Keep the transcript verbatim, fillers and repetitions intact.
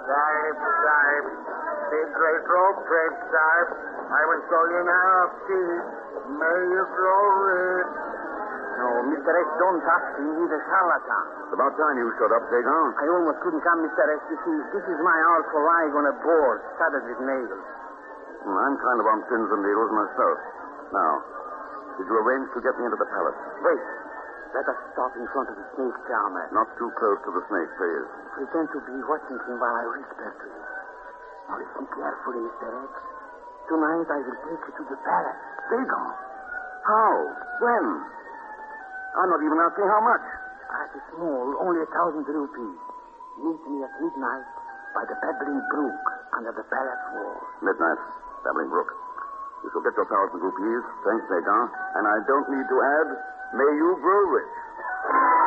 Sahib, Sahib. Big great rope trade, Sahib. I will show you now, please. May you grow rich. No, Mister X, don't touch him. He's a charlatan. It's about time you showed up, Dagon. I almost couldn't come, Mister X. You see, this is my hour for lying on a board studded with nails. Well, I'm kind of on pins and needles myself. Now, did you arrange to get me into the palace? Wait. Let us stop in front of the snake charmer. Not too close to the snake, please. Pretend to be watching him while I whisper to you. Now listen carefully, Mister X. Tonight I will take you to the palace. Dagon? How? When? I'm not even asking how much. Ah, it's small, only a thousand rupees. Meet me at midnight by the Babbling Brook under the palace wall. Midnight, Babbling Brook. You shall get your thousand rupees. Thanks, Dagon. And I don't need to add, may you grow rich.